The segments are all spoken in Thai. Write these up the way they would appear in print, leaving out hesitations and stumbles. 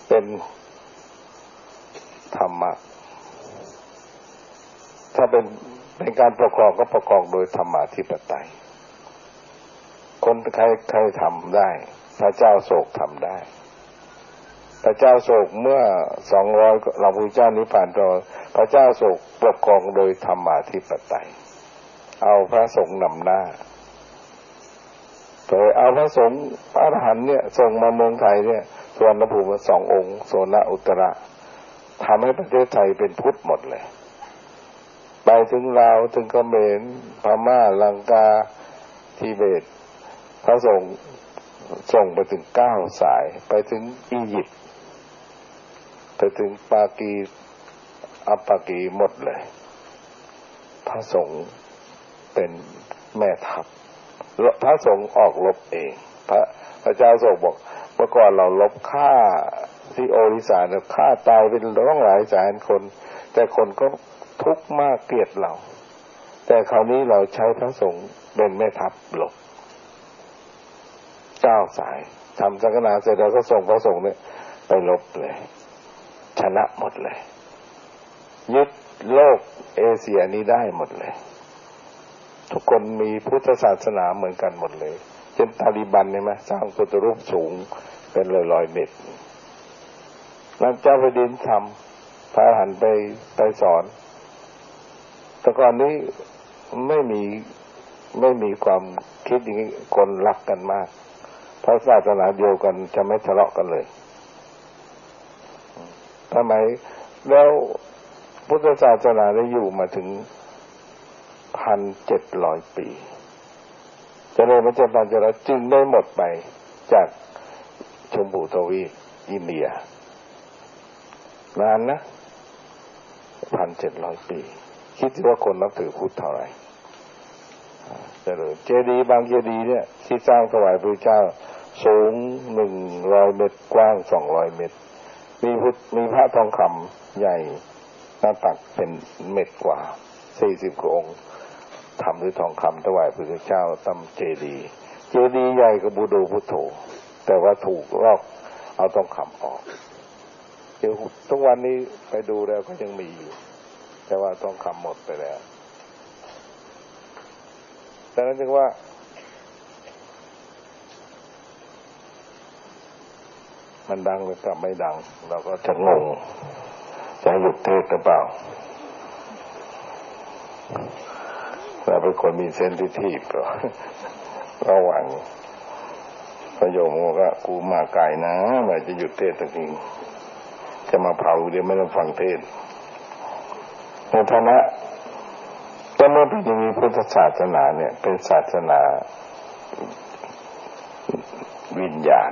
เป็นธรรมะถ้าเป็นการปกครองก็ปกครองโดยธรรมาธิปไตยคนใครทำได้พระเจ้าโศกทำได้พระเจ้าโศกเมื่อ200เราพระเจ้านิพพานเราพระเจ้าโศกปกครองโดยธรรมาธิปไตยเอาพระสงฆ์นำหน้าโดยเอาพระสงฆ์พระอรหันต์เนี่ยส่งมาเมืองไทยเนี่ยสุวรรณภูมิ2 องค์โสนอุตระทำให้ประเทศไทยเป็นพุทธหมดเลยไปถึงลาวถึงเขมรพม่าลังกาทิเบตพระสงฆ์ส่งไปถึง9 สายไปถึงอียิปต์ไปถึงปากีอัปปากีหมดเลยพระสงฆ์เป็นแม่ทัพพระสงฆ์ออกรบเองพระเจ้าทรงบอกเมื่อก่อนเรารบฆ่าที่โอริสาเนี่ยฆ่าตายเป็นร้องหลายแสนคนแต่คนก็ทุกข์มากเกลียดเราแต่คราวนี้เราใช้พระสงฆ์เป็นแม่ทัพรบ9 สายทำสังฆนาเสร็จแล้วก็ส่งพระสงฆ์เนี่ยไปรบเลยชนะหมดเลยยึดโลกเอเชียนี้ได้หมดเลยทุกคนมีพุทธศาสนาเหมือนกันหมดเลยเช่นตาลิบันเนี่ยมั้ยสร้างพุทธรูปสูงเป็นร้อยๆ เมตรนั่นเจ้าแผ่นดินทำพระอรหันต์ไปสอนแต่ก่อนนี้ไม่มีความคิดอย่างนี้คนรักกันมากเพราะศาสนาเดียวกันจะไม่ทะเลาะกันเลยทำไมแล้วพุทธศาสนาได้อยู่มาถึง 1,700 ปีเจริญพระเจริญจึงได้หมดไปจากชมพูทวีปอินเดียนานนะ 1,700 ปีคิดว่าคนนับถือพุทธเท่าไหร่เจริญเจดีย์บางเจดีย์เนี่ยที่สร้างถวายพระเจ้าสูง100 เมตรกว้าง200 เมตรมีพระทองคำใหญ่หน้าตักเป็นเมตรกว่า40 กว่าองค์ทำด้วยทองคำถวายพระเจ้าตั้งเจดีย์ใหญ่กับบูโดพุทโธแต่ว่าถูกลอกเอาทองคำออกเดี๋ยวทุกวันนี้ไปดูแล้วก็ยังมีอยู่แต่ว่าทองคำหมดไปแล้วดังนั้นจึงว่ามันดังหรือกับไม่ดังเราก็จะงงจะหยุดเทศหรือเปล่าเราเป็นคนมีเซนซิทีฟระหว่างประโยคว่ากูมาไกลนะว่าจะหยุดเทศสักทีจะมาเผาเดี๋ยวไม่ต้องฟังเทศในฐานะก็เมื่อเป็นอย่างนี้พุทธศาสนาเนี่ยเป็นศาสนาวิญญาณ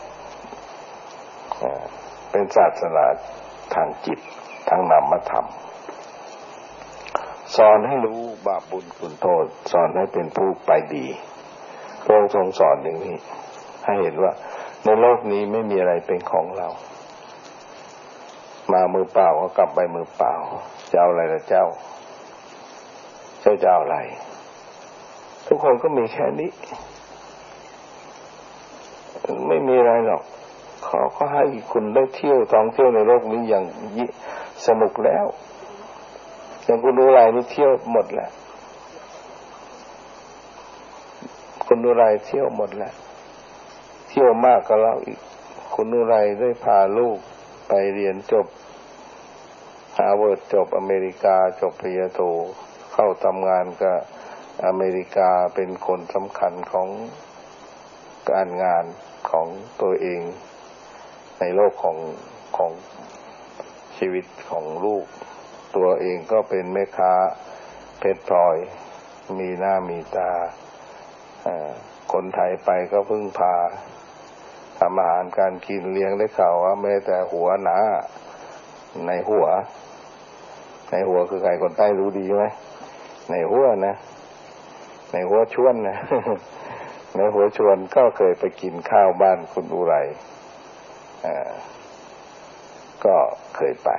เป็นศาสนาทางจิตทางนามธรรมสอนให้รู้บาปบุญคุณโทษสอนให้เป็นผู้ไปดีพระองค์ทรงสอนอย่างนี้ให้เห็นว่าในโลกนี้ไม่มีอะไรเป็นของเรามามือเปล่าก็กลับไปมือเปล่าจะเอาอะไรล่ะเจ้าจะเอาอะไรทุกคนก็มีแค่นี้ไม่มีอะไรหรอกเขาก็ให้คุณได้เที่ยวท่องเที่ยวในโลกนี้อย่างสนุกแล้วอย่างคุณดูไรนี่เที่ยวหมดแล้วคุณดูไรเที่ยวหมดแล้วเที่ยวมากก็เราอีกคุณดูไรได้พาลูกไปเรียนจบฮาร์วาร์ดจบอเมริกาจบปริญญาโทเข้าทำงานกับอเมริกาเป็นคนสำคัญของการงานของตัวเองในโลกของชีวิตของลูกตัวเองก็เป็นแม่ค้าเพชรพลอยมีหน้ามีตาคนไทยไปก็พึ่งพาทำอาหารการกินเลี้ยงได้ข่าวว่าแม้แต่หัวหนาในหัวคือใครคนใต้รู้ดีไหมในหัวนะในหัวชวนนะในหัวชวนก็เคยไปกินข้าวบ้านคุณอุไรก็เคยไป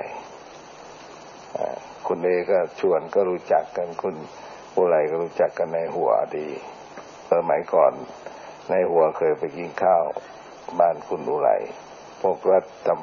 คุณเอก็ชวนก็รู้จักกันคุณอุไรก็รู้จักกันในหัวดีสมัยก่อนในหัวเคยไปกินข้าวบ้านคุณอุไรพวกรัฐ